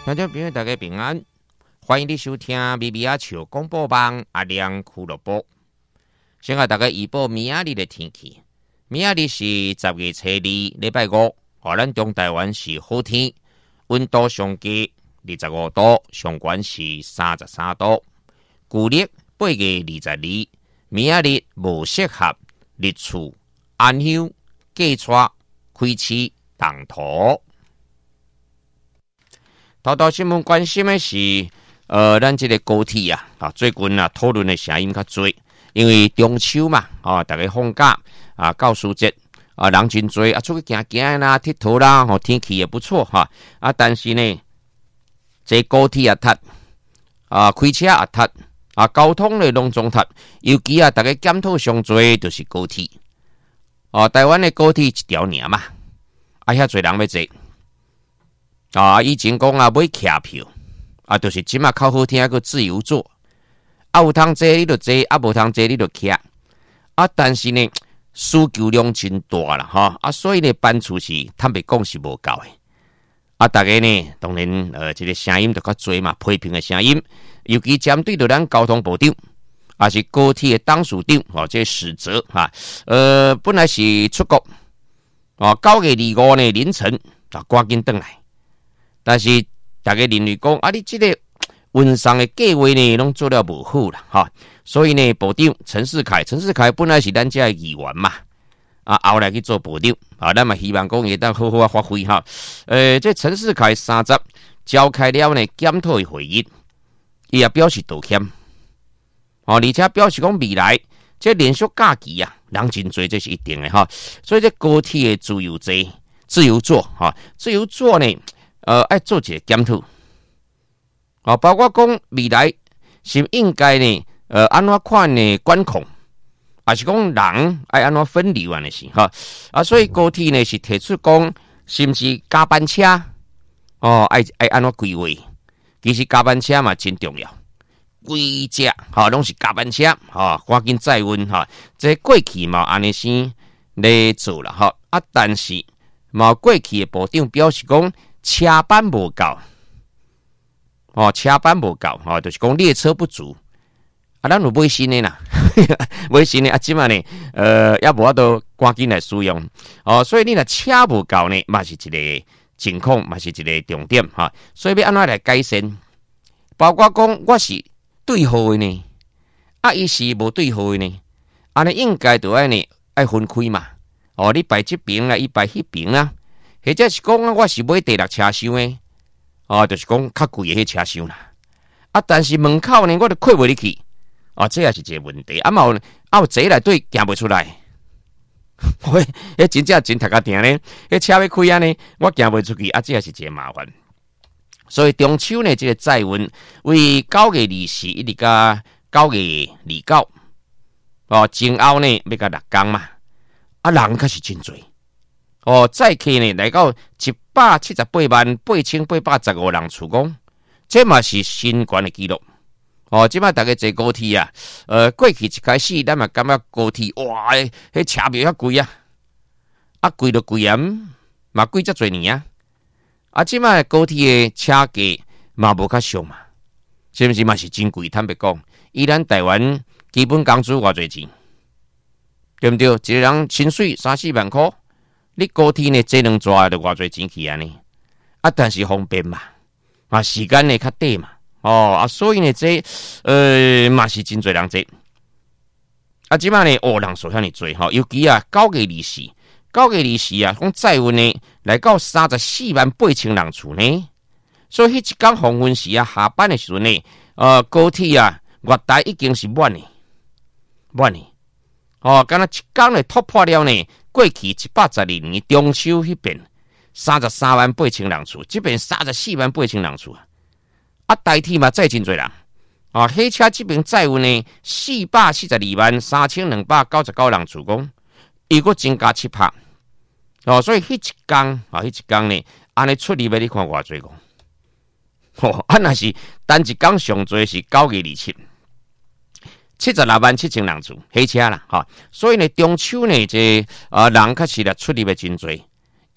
听众朋友大家平安，欢迎你收听咪咪仔笑广播网阿亮俱乐部。先甲大家预报明仔日的天气。明仔日是10月初2，礼拜五，咱中台湾是好天，温度上低25度，上悬是33度。旧历8月22，明仔日无适合日出、安休、嫁娶、开市、动土。头条新闻关心的是，咱这个高铁啊，最近讨论的声音较多，因为中秋嘛，大家放假教师节人真多出去行行啦、佚佗啦，天气也不错但是呢，这高铁塞开车也塞交通的拢总塞，尤其大家检讨上多就是高铁台湾的高铁一条尔嘛，遐侪人要坐以前讲买客票就是即马较好听个自由座有通坐你就坐，无通坐你就徛但是呢，需求量真大啦所以呢，班次是坦白讲是无够的大家呢，当然这个声音就较多嘛，批评的声音，尤其针对着咱交通部长是高铁的董事长这史哲本来是出国9月25呢凌晨赶紧回来，但是大家认为讲你这个运送的计划呢拢做了无好啦所以呢，部长陈世凯本来是咱这的议员嘛后来去做部长咱嘛希望讲会当好好发挥这陈世凯30召开了呢检讨的会议，伊也表示道歉而且表示讲未来这连续假期人真多，这是一定的所以这高铁的自由座呢要做一个检讨包括讲未来是应该呢安怎款的管控，还是讲人要安怎分流的事所以高铁呢是提出讲是不是加班车要安怎规划，其实加班车嘛真重要，规只拢是加班车赶紧载运这过去嘛安尼先来做啦但是嘛过去的部长表示讲车班无够就是讲列车不足咱有买新的啦买新的即满呢也无法度赶紧来使用所以你若车无够呢嘛是一个情况，嘛是一个重点所以要安怎来改善，包括讲我是对号的呢伊是无对号的呢安尼应该就呢要分开嘛你排这边啦，伊排迄边啦，或者是讲我是买第6车厢的就是讲较贵的迄车厢啦但是门口呢我就开袂入去这也是一个问题有坐内底行袂出来迄真正真头壳疼呢，迄车要开呢我行袂出去这也是一个麻烦。所以中秋呢这个载运为9月24一直到9月29前后呢要到6天嘛人可是真多载客呢来到1788815人次讲，这嘛是新高的纪录即摆大家坐高铁过去一开始咱嘛感觉高铁哇迄车票遐贵贵就贵嘛贵遮侪年即摆高铁的车价嘛无较俗嘛，是不是嘛是真贵？坦白讲，以咱台湾基本工资偌侪钱，对不对？一个人薪水3-4万块，你高铁呢坐2抓就偌侪钱去呢但是方便嘛时间呢较短嘛所以呢这嘛是真侪人坐即摆呢人数遐尼多尤其9月24讲载运呢来到348000人次呢，所以迄一天黄昏时下班的时阵呢高铁月台已经是满的敢若一天呢突破了呢过去712年中秋迄边338000人次，这边348000人次代替嘛载真侪人火车这边载运呢4423299人次讲伊佫增加7%所以迄一天呢安尼出入要你看偌济个若是单一天上最是9月27 767000人次火车啦所以呢中秋呢这人确实出入的真侪，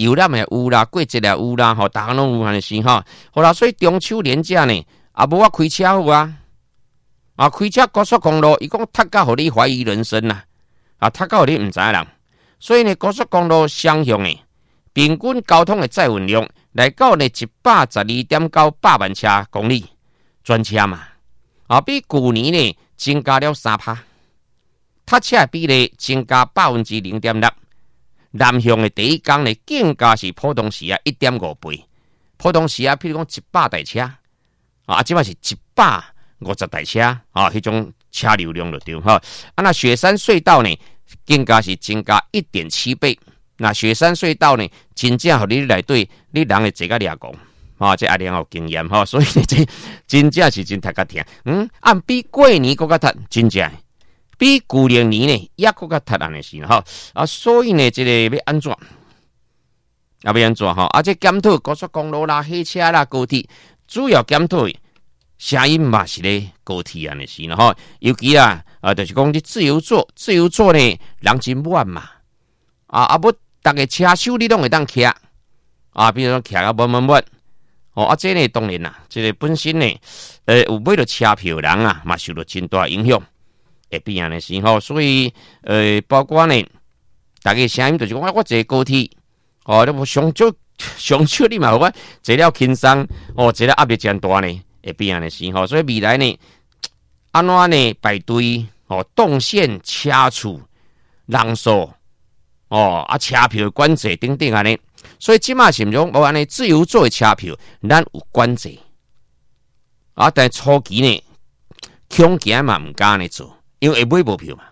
游览也有啦，过节也有啦，吼，大家拢有安尼是吼。好啦，所以中秋连假呢，也无我开车好啊。啊，开车高速公路，伊讲塞到互你怀疑人生啦，啊，塞到互你毋知人。所以呢，高速公路双向的平均交通的载运量来到呢112.9百万车公里，专车嘛，啊，比去年呢增加了3%，塞车的比例增加0.6%。南向的第一天呢，更加是普通时啊1.5倍，普通时啊，譬如讲100台车，啊，即摆是150台车，啊，迄种车流量就对哈。啊，那雪山隧道呢？更加是增加1.7倍，那雪山隧道呢，真正互你内底，你人会坐甲抓狂，啊，这阿良有经验哈，所以呢，这真正是真踢甲疼。按比过年更加踢，真正比旧年呢也更加踢安尼是哈。啊，所以呢，这个要安怎？要安怎哈？啊，这检讨高速公路啦、火车啦、高铁，主要检讨声音嘛是咧高铁安尼是呢哈，尤其啊。就是讲你自由座呢，人真满嘛。不，大家车手你拢会当骑。比如说骑啊满。这呢当然啦，这个本身呢，有买到车票人啊，嘛受到真大影响。会变安尼是吼，所以包括呢，大家声音就是讲，我坐高铁，你无上少你嘛，我坐了轻松，坐了压力真大呢，会变安尼是吼，所以未来呢，安怎呢排队？动线车处人数车票管制等等安尼，所以即马是毋讲无安尼自由座的车票，咱有管制但初期呢，恐惊嘛毋敢安尼做，因为会买无票嘛。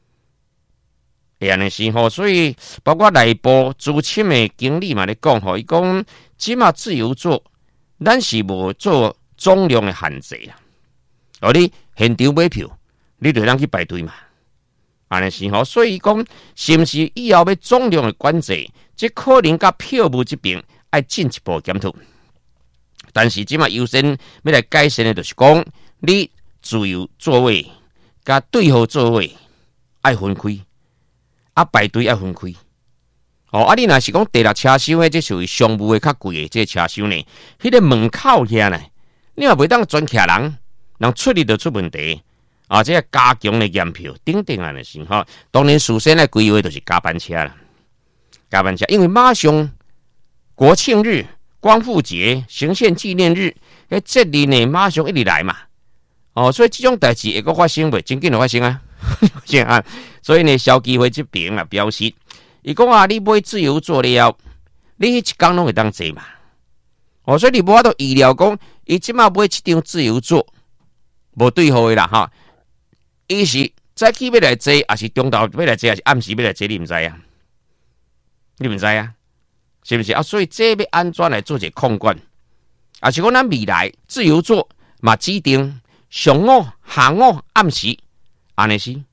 安尼是吼，所以包括内部资深的经理嘛咧讲伊讲即马自由座，咱是无做总量的限制啦。你现场买票。你就当去排队嘛，安尼是吼，所以讲是毋是以后要总量的管制，这可能甲票务这边要进一步检讨。但是即马优先要来改善的，就是讲你自由座位甲对号座位要分开，排队要分开。你若是讲第六车厢的，这属于商务的较贵的这车厢呢，迄个门口遐呢，你也袂当专徛人出去就出问题。这个加强的验票等等安尼是哈，当然首先来规划就是加班车啦，加班车，因为马上国庆日、光复节、行宪纪念日，节日呢马上一直来嘛，所以这种代志会个发生袂，真紧就发生啊，所以呢，消基会这边啊表示，伊讲你买自由座了，你一天拢会当坐嘛，所以你无法度预料讲，伊即马买一张自由座，无对号的啦哈。伊是早起要来坐，还是中昼要来坐，还是暗时要来坐？你毋知啊？你毋知啊？是不是啊？所以这要安怎来做一个控管？是讲咱未来自由座嘛指定上午、下午、暗时安尼是。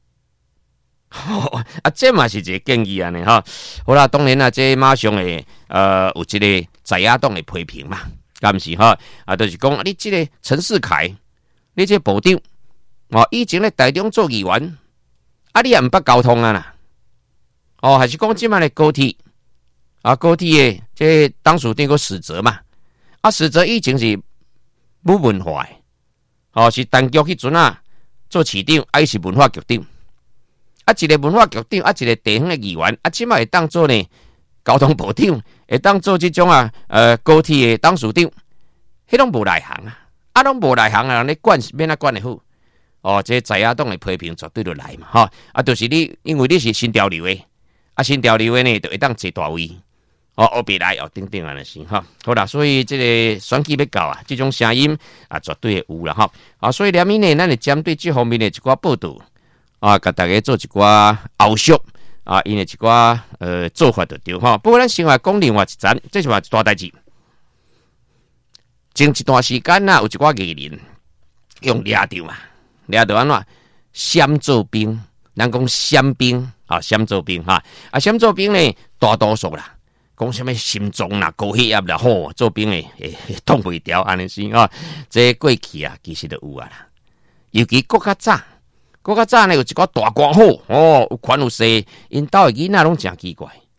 这嘛是一个建议安尼哈。好啦，当然啦，这马上会有一个在野党的批评嘛，敢毋是哈？就是讲你这个陈世凯，你这部长。以前咧台中做议员，你也毋捌交通啊啦。还是讲即摆咧高铁，高铁的这当属这个史哲嘛，史哲以前是武文化的，是陈局迄阵做市长，伊是文化局长，一个文化局长，一个地方的议员，即摆会当做呢交通部长，会当做这种高铁的当属长，迄拢无内行拢无内行你管免管得好。这在野党的批评绝对就来嘛，就是你，因为你是新潮流的，新潮流的呢，就会当坐大位，后边来等等安尼是哈。好啦，所以这个选举要到这种声音绝对会有啦哈。所以连面呢，咱会针对这方面的一寡报道甲大家做一寡后续因为一寡做法就对哈。不过咱先来讲另外一层，这是话一大代志。前一段时间有一寡艺人用掠到嘛。掠到安怎？闪做兵，咱讲闪兵闪做兵闪做兵呢，大多数啦，讲什么心脏啦、高血压啦，做兵会挡袂牢，安尼是这过去其实都有啦。尤其国较早呢，有一个大官好有权有势，因兜的囡仔拢真奇怪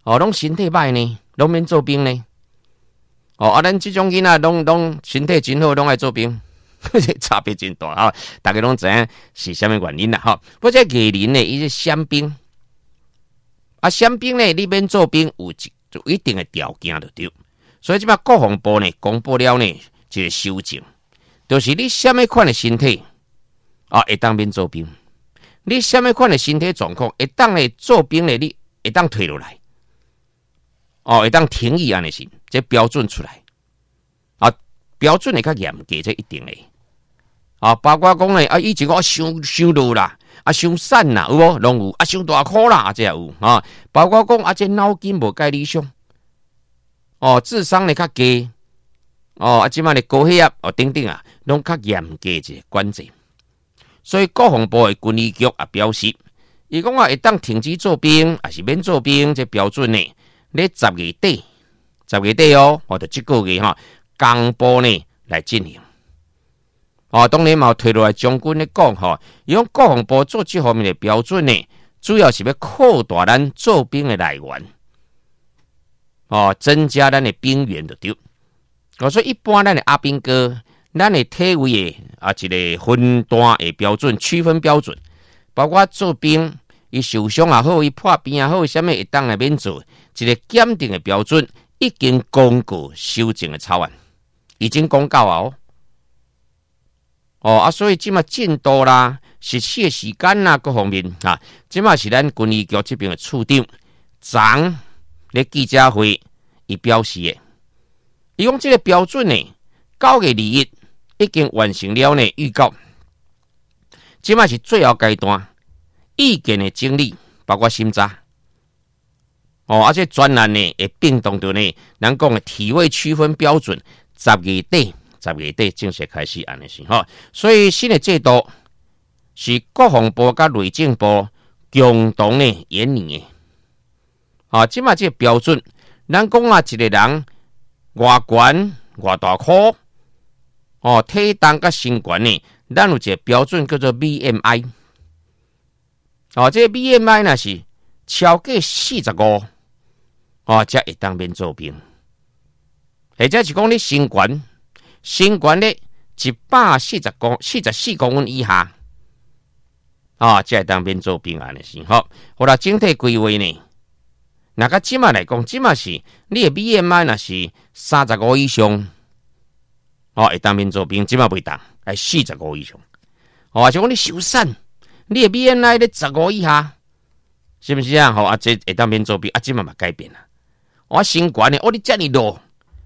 拢身体歹呢，拢免做兵呢。咱这种囡仔拢身体真好，拢爱做兵，差别真大哈。大家拢知影是什么原因啦哈？不过艺人呢，伊是宪兵，宪兵呢，你免做兵有一定的条件就对。所以即摆国防部呢公布了呢一个修正，就是你什么款的身体会当免做兵，你什么款的身体状况会当呢做兵呢，你会当退落来。会当停役安尼是，这标准出来标准会较严格，这一定的包括讲呢以前我伤落啦，伤瘦啦，有无？拢有伤大箍啦，这也有包括讲这脑筋无介理想智商呢较低即摆呢高血压等等拢较严格一个管制。所以国防部的军医局表示，伊讲会当停止做兵，还是免做兵，这标准呢？咧10月底就这个月公布呢来进行。当然嘛推落来将军咧讲伊讲国防部做这方面的标准呢，主要是要扩大咱做兵的来源，增加咱的兵源就对。所以一般咱的阿兵哥，咱的体位的一个分段的标准、区分标准，包括做兵。伊受伤也好，伊破病也好，什么会当来免做？一个检定的标准已经公告修正的草案，已经公告所以即马进度啦、实施的时间啦各方面即马是咱军医局这边的处长昨咧记者会伊表示的，伊讲这个标准呢，9月2日已经完成了呢预告，即马是最后阶段。意见的整理包括审查这专栏呢会并动到呢咱讲的体位区分标准10月底正式开始安尼是所以新的制度是国防部甲内政部共同的研拟的即马这个标准咱讲一个人外悬外大箍体重甲身悬呢，咱有一个标准叫做 BMI。这个 BMI 呢是超过45才会当免做兵，或者是讲你身悬咧144公分以下才会当免做兵安尼是好啦，整体规划呢，那个即马来讲，即马是你的 BMI 若是35以上会当免做兵，即马袂当45以上就讲你受瘦。你的 BMI 咧15以下，是不是啊？这会当免做兵即嘛改变啦。身悬呢，你遮尔弱，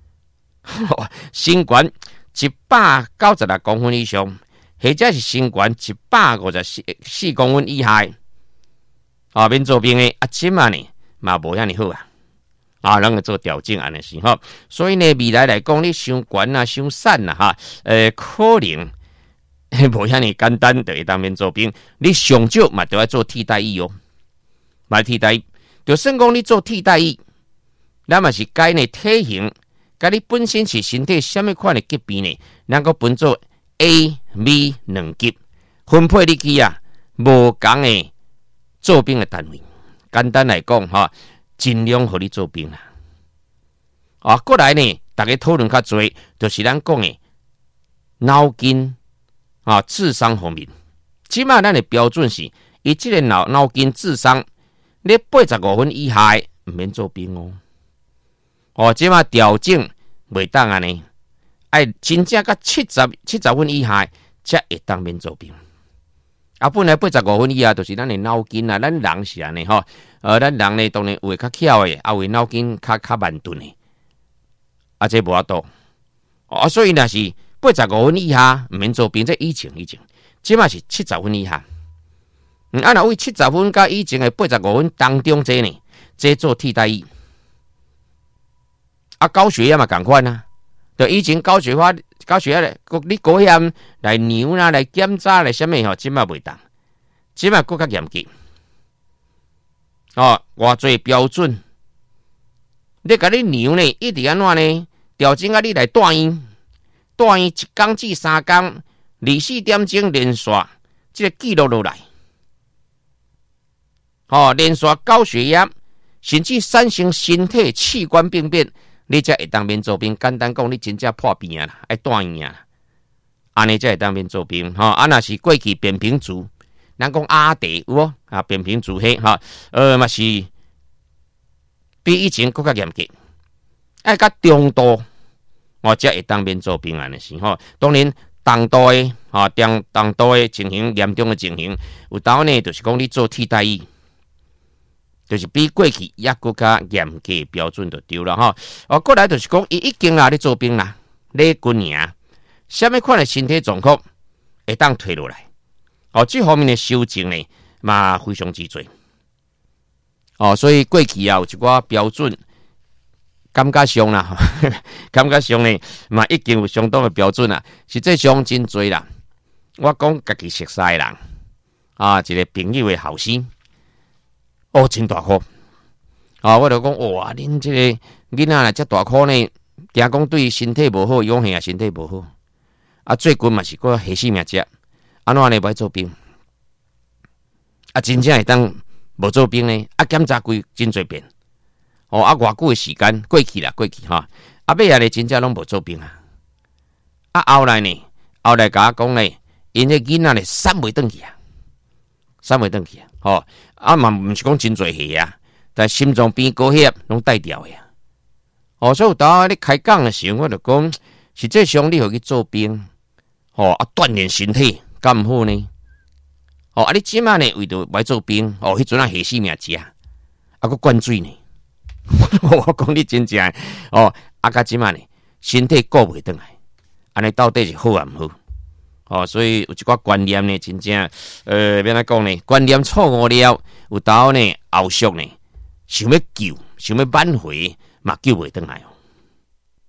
身悬196公分以上，或者是身悬154公分以下，免做兵的即嘛呢嘛无遐尼好咱个做调整安尼是所以呢，未来来讲，你伤悬伤瘦可能。无遐尼简单，就会当免做兵。你上少嘛，就要做替代役买替代役，就算讲你做替代役，咱嘛是改呢体型，甲你本身是身体什么款的级别呢？咱个分做 A、B 2级，分配你去无同的做兵的单位。简单来讲尽量互你做兵啦。过来呢，大家讨论较多，就是咱讲的脑筋。智商方面，即马咱的标准是，伊即个脑筋智商，你85分以下唔免做兵即马调整袂当安尼，真正甲70分以下才会当免做兵。本来85分以下就是咱的脑筋咱人是安尼咱人呢当然有较巧的，有脑筋较慢钝的，这无法度所以若是。85分以下唔免做兵，这以前，即嘛是70分以下。若为70分甲以前的85分当中这呢，这做替代役。高血压嘛同款就以前高血压你高血压来量来检查来什么即嘛袂当，即嘛更较严格。偌侪标准，你甲你量呢，一直安怎呢？调整你来带院。带院1天至3天，24点钟连续，这个记录落来。连续高血压， 甚至产生身体器官病变，你才会当免做兵。简单讲，你真正破病啊啦，爱断院啊，安尼才会当免做兵哈。啊，若是过去扁平足，咱讲阿地有无啊？扁平足迄哈，嘛是比以前更加严格，爱甲中度，才会当免做兵安尼是吼。当然。重度的重度的情形，严重的情形，有当呢，就是讲你做替代役，就是比过去也更加严格标准就对了哈。过来就是讲，伊已经啦，你做兵啦，你军营，什么款的身体状况会当退落来？这方面的修正呢，嘛非常之多。所以过去有一寡标准。感觉上啦，感觉上呢，嘛已经有相当的标准啦。实际上真多啦。我讲家己熟悉的人一个朋友的后生，真大颗。我就讲哇，恁这个囡仔啦，遮大颗呢，惊讲对身体无好，养性身体无好。最近嘛是个下死命食，安怎呢不爱做兵？真正会当无做兵呢？检查规真侪遍。偌久的时间过去啦，哈！尾仔咧真正拢无做兵啊！后来甲我讲咧，因迄囡仔咧散袂转去啊！嘛毋是讲真侪下啊，但心脏病高血压拢带掉呀。所以有当咧开讲的时候，我就讲，实际上你互去做兵，锻炼身体，敢毋好呢？你即马呢为着来做兵，迄阵下死命食，佫灌水呢？我讲你真正甲即马呢，身体顾袂转来，安尼到底是好啊毋好？所以有一寡观念呢，真正要安讲呢，观念错误了，有当呢后续呢，想要救，想要挽回，嘛救袂转来。